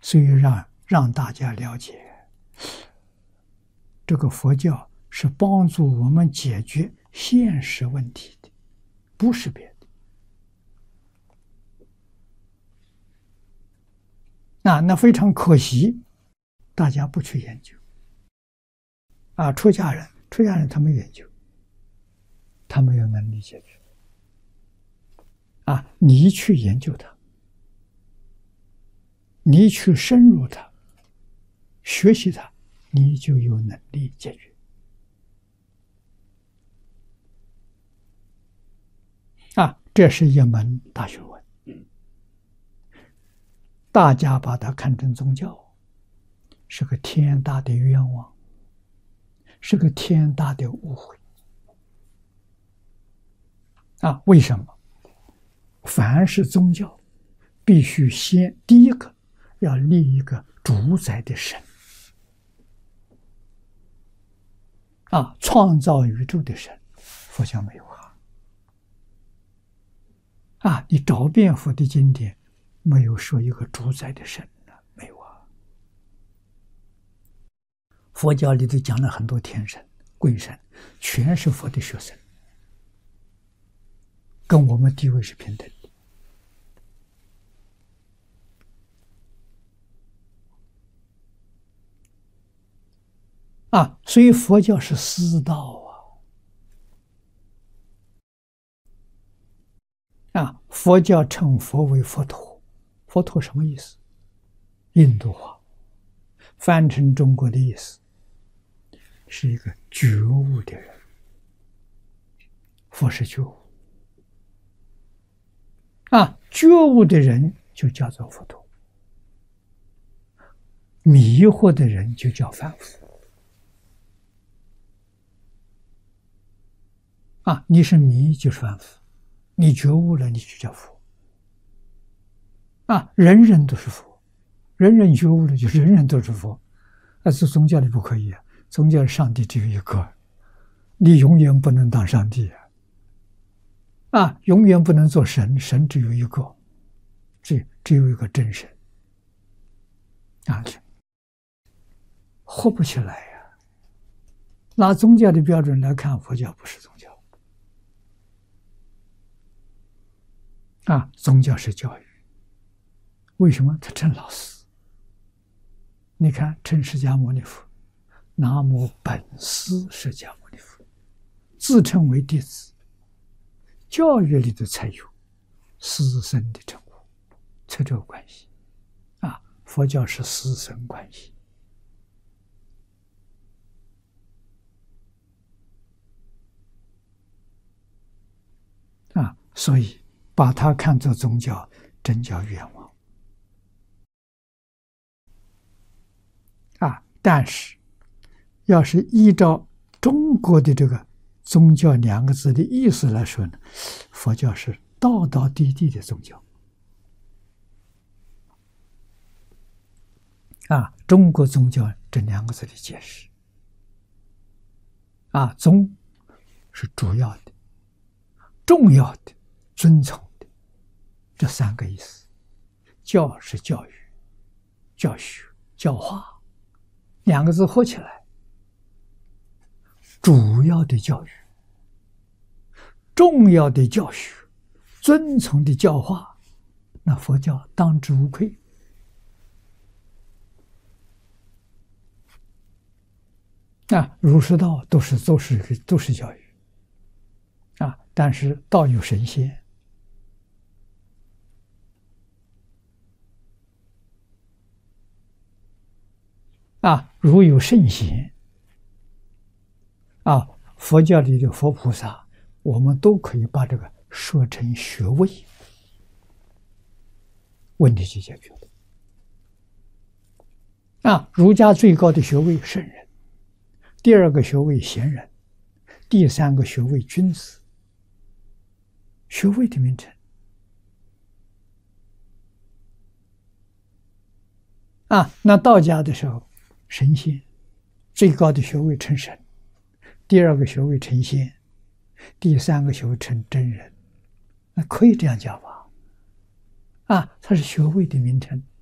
所以让大家了解，这个佛教是帮助我们解决现实问题的，不是别的。那非常可惜，大家不去研究。出家人他没研究，他没有能力解决。你去研究它，你去深入它，学习它，你就有能力解决。这是一门大学问，大家把它看成宗教，是个天大的冤枉，是个天大的误会。为什么？凡是宗教，必须先第一个要立一个主宰的神，创造宇宙的神，佛教没有你找遍佛的经典，没有说一个主宰的神没有佛教里头讲了很多天神、鬼神，全是佛的学生，跟我们地位是平等的。所以佛教是私道佛教称佛为佛陀，佛陀什么意思？印度话，翻成中国的意思是一个觉悟的人。佛是觉悟觉悟的人就叫做佛陀，迷惑的人就叫凡夫。你是迷就是凡夫，你觉悟了你就叫佛。人人都是佛，人人觉悟了就人人都是佛。这宗教里不可以宗教上帝只有一个，你永远不能当上帝永远不能做神，神只有一个，只有一个真神活不起来拿宗教的标准来看，佛教不是宗教宗教是教育。为什么他称老师？你看称释迦牟尼佛，南无本师释迦牟尼佛，自称为弟子，教育里头才有师生的称呼，才这个关系佛教是师生关系所以把它看作宗教，真叫冤枉但是要是依照中国的这个宗教两个字的意思来说呢，佛教是道道地地的宗教中国宗教这两个字的解释宗是主要的、重要的、遵从的，这三个意思。教是教育、教学、教化，两个字合起来，主要的教育、重要的教学、遵从的教化，那佛教当之无愧儒释道都是教育但是道有神仙儒有圣贤佛教里的佛菩萨，我们都可以把这个说成学位，问题就解决了儒家最高的学位圣人，第二个学位贤人，第三个学位君子，学位的名称那道家的时候，神仙最高的学位称神，第二个学位称仙，第三个学位称真人，那可以这样讲吧它是学位的名称